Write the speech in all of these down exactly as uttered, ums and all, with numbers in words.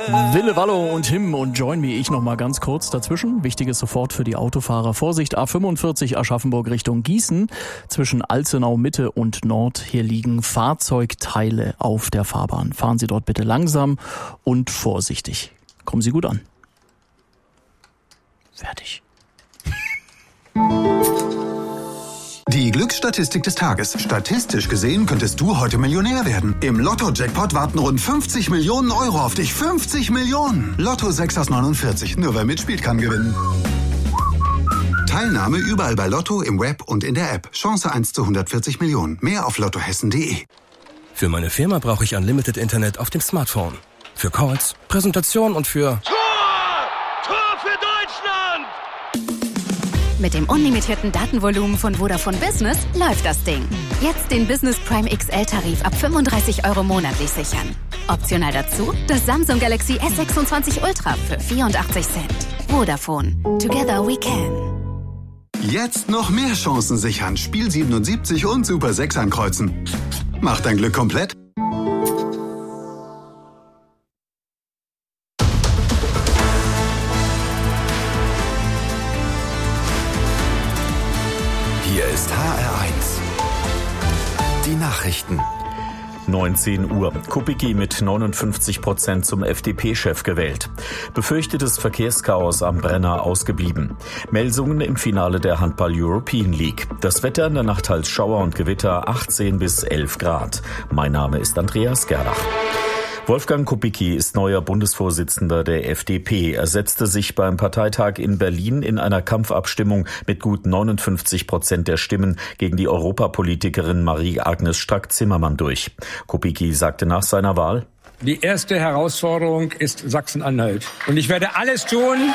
Wille Wallo und Him und Join Me, ich noch mal ganz kurz dazwischen. Wichtiges sofort für die Autofahrer. Vorsicht, A fünfundvierzig Aschaffenburg Richtung Gießen. Zwischen Alzenau Mitte und Nord. Hier liegen Fahrzeugteile auf der Fahrbahn. Fahren Sie dort bitte langsam und vorsichtig. Kommen Sie gut an. Fertig. Die Glücksstatistik des Tages. Statistisch gesehen könntest du heute Millionär werden. Im Lotto-Jackpot warten rund fünfzig Millionen Euro auf dich. fünfzig Millionen! Lotto sechs aus neunundvierzig. Nur wer mitspielt, kann gewinnen. Teilnahme überall bei Lotto, im Web und in der App. Chance eins zu hundertvierzig Millionen. Mehr auf lottohessen punkt de. Für meine Firma brauche ich Unlimited Internet auf dem Smartphone. Für Calls, Präsentation und für... Tor! Tor für Deutschland! Mit dem unlimitierten Datenvolumen von Vodafone Business läuft das Ding. Jetzt den Business Prime X L-Tarif ab fünfunddreißig Euro monatlich sichern. Optional dazu das Samsung Galaxy S sechsundzwanzig Ultra für vierundachtzig Cent. Vodafone. Together we can. Jetzt noch mehr Chancen sichern. Spiel siebenundsiebzig und Super sechs ankreuzen. Mach dein Glück komplett. Hier ist H R eins. Die Nachrichten. neunzehn Uhr. Kubicki mit neunundfünfzig Prozent zum F D P-Chef gewählt. Befürchtetes Verkehrschaos am Brenner ausgeblieben. Melsungen im Finale der Handball-European League. Das Wetter in der Nacht teils Schauer und Gewitter, achtzehn bis elf Grad. Mein Name ist Andreas Gerlach. Wolfgang Kubicki ist neuer Bundesvorsitzender der F D P. Er setzte sich beim Parteitag in Berlin in einer Kampfabstimmung mit gut neunundfünfzig Prozent der Stimmen gegen die Europapolitikerin Marie-Agnes Strack-Zimmermann durch. Kubicki sagte nach seiner Wahl: Die erste Herausforderung ist Sachsen-Anhalt. Und ich werde alles tun,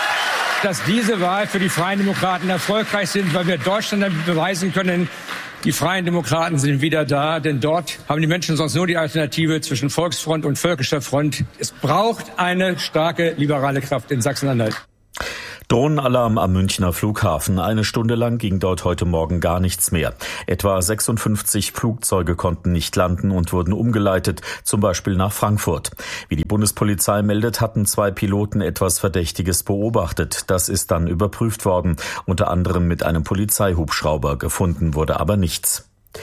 dass diese Wahl für die Freien Demokraten erfolgreich sind, weil wir Deutschland damit beweisen können, die Freien Demokraten sind wieder da, denn dort haben die Menschen sonst nur die Alternative zwischen Volksfront und Völkischer Front. Es braucht eine starke liberale Kraft in Sachsen-Anhalt. Drohnenalarm am Münchner Flughafen. Eine Stunde lang ging dort heute Morgen gar nichts mehr. Etwa sechsundfünfzig Flugzeuge konnten nicht landen und wurden umgeleitet, zum Beispiel nach Frankfurt. Wie die Bundespolizei meldet, hatten zwei Piloten etwas Verdächtiges beobachtet. Das ist dann überprüft worden, unter anderem mit einem Polizeihubschrauber. Gefunden wurde aber nichts.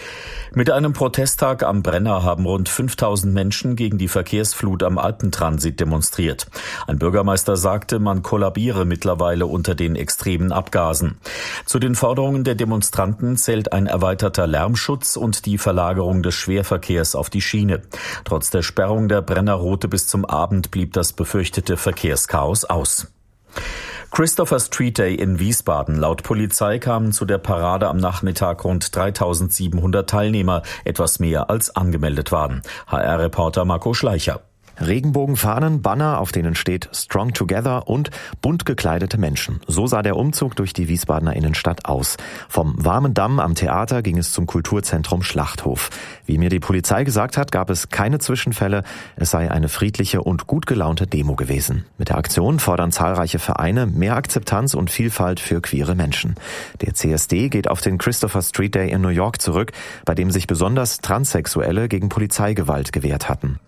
Mit einem Protesttag am Brenner haben rund fünftausend Menschen gegen die Verkehrsflut am Alpentransit demonstriert. Ein Bürgermeister sagte, man kollabiere mittlerweile unter den extremen Abgasen. Zu den Forderungen der Demonstranten zählt ein erweiterter Lärmschutz und die Verlagerung des Schwerverkehrs auf die Schiene. Trotz der Sperrung der Brennerroute bis zum Abend blieb das befürchtete Verkehrschaos aus. Christopher Street Day in Wiesbaden. Laut Polizei kamen zu der Parade am Nachmittag rund dreitausendsiebenhundert Teilnehmer, etwas mehr als angemeldet waren. H R-Reporter Marco Schleicher. Regenbogenfahnen, Banner, auf denen steht Strong Together und bunt gekleidete Menschen. So sah der Umzug durch die Wiesbadener Innenstadt aus. Vom warmen Damm am Theater ging es zum Kulturzentrum Schlachthof. Wie mir die Polizei gesagt hat, gab es keine Zwischenfälle. Es sei eine friedliche und gut gelaunte Demo gewesen. Mit der Aktion fordern zahlreiche Vereine mehr Akzeptanz und Vielfalt für queere Menschen. Der C S D geht auf den Christopher Street Day in New York zurück, bei dem sich besonders Transsexuelle gegen Polizeigewalt gewehrt hatten.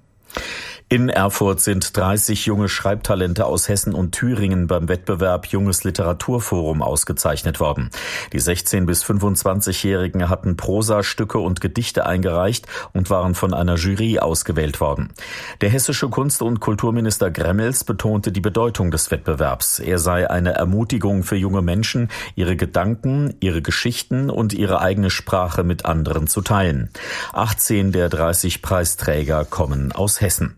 In Erfurt sind dreißig junge Schreibtalente aus Hessen und Thüringen beim Wettbewerb Junges Literaturforum ausgezeichnet worden. Die sechzehn- bis fünfundzwanzigjährigen hatten Prosastücke und Gedichte eingereicht und waren von einer Jury ausgewählt worden. Der hessische Kunst- und Kulturminister Gremmels betonte die Bedeutung des Wettbewerbs. Er sei eine Ermutigung für junge Menschen, ihre Gedanken, ihre Geschichten und ihre eigene Sprache mit anderen zu teilen. achtzehn der dreißig Preisträger kommen aus Hessen.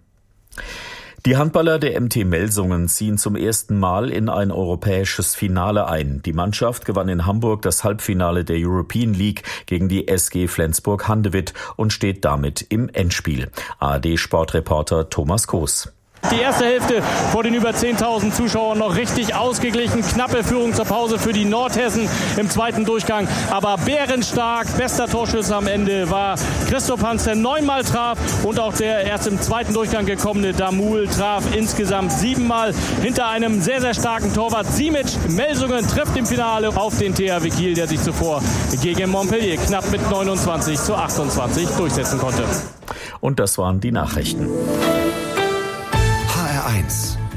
Die Handballer der M T Melsungen ziehen zum ersten Mal in ein europäisches Finale ein. Die Mannschaft gewann in Hamburg das Halbfinale der European League gegen die S G Flensburg-Handewitt und steht damit im Endspiel. A R D-Sportreporter Thomas Koos. Die erste Hälfte vor den über zehntausend Zuschauern noch richtig ausgeglichen. Knappe Führung zur Pause für die Nordhessen im zweiten Durchgang. Aber bärenstark, bester Torschütze am Ende war Christoph Hans, der neunmal traf. Und auch der erst im zweiten Durchgang gekommene Damul traf insgesamt siebenmal. Hinter einem sehr, sehr starken Torwart Simic. Melsungen trifft im Finale auf den T H W Kiel, der sich zuvor gegen Montpellier knapp mit neunundzwanzig zu achtundzwanzig durchsetzen konnte. Und das waren die Nachrichten. H R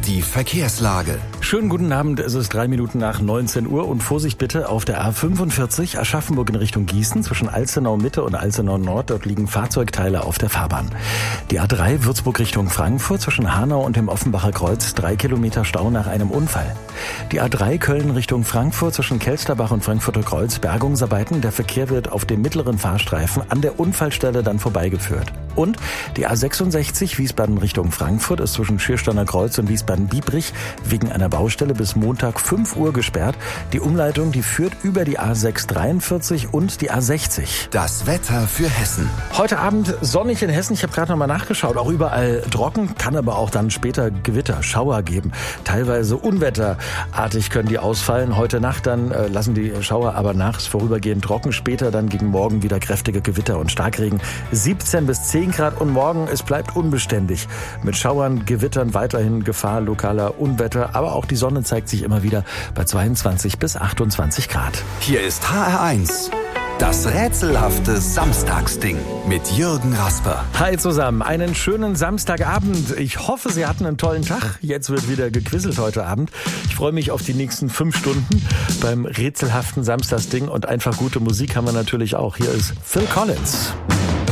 die Verkehrslage. Schönen guten Abend, es ist drei Minuten nach neunzehn Uhr und Vorsicht bitte auf der A fünfundvierzig Aschaffenburg in Richtung Gießen zwischen Alzenau Mitte und Alzenau Nord. Dort liegen Fahrzeugteile auf der Fahrbahn. Die A drei Würzburg Richtung Frankfurt zwischen Hanau und dem Offenbacher Kreuz, drei Kilometer Stau nach einem Unfall. Die A drei Köln Richtung Frankfurt zwischen Kelsterbach und Frankfurter Kreuz, Bergungsarbeiten. Der Verkehr wird auf dem mittleren Fahrstreifen an der Unfallstelle dann vorbeigeführt. Und die A sechsundsechzig Wiesbaden Richtung Frankfurt ist zwischen Schiersteiner Kreuz und Wiesbaden-Biebrich wegen einer Baustelle bis Montag fünf Uhr gesperrt. Die Umleitung, die führt über die A sechshundertdreiundvierzig und die A sechzig. Das Wetter für Hessen. Heute Abend sonnig in Hessen. Ich habe gerade nochmal nachgeschaut. Auch überall trocken, kann aber auch dann später Gewitter, Schauer geben. Teilweise unwetterartig können die ausfallen. Heute Nacht dann äh, lassen die Schauer aber nachts vorübergehend trocken. Später dann gegen Morgen wieder kräftige Gewitter und Starkregen. siebzehn bis zehn Grad und morgen, es bleibt unbeständig. Mit Schauern, Gewittern weiterhin Gefahr lokaler Unwetter, aber auch die Sonne zeigt sich immer wieder bei zweiundzwanzig bis achtundzwanzig Grad. Hier ist H R eins. Das rätselhafte Samstagsding mit Jürgen Rasper. Hi zusammen, einen schönen Samstagabend. Ich hoffe, Sie hatten einen tollen Tag. Jetzt wird wieder gequizelt heute Abend. Ich freue mich auf die nächsten fünf Stunden beim rätselhaften Samstagsding und einfach gute Musik haben wir natürlich auch. Hier ist Phil Collins.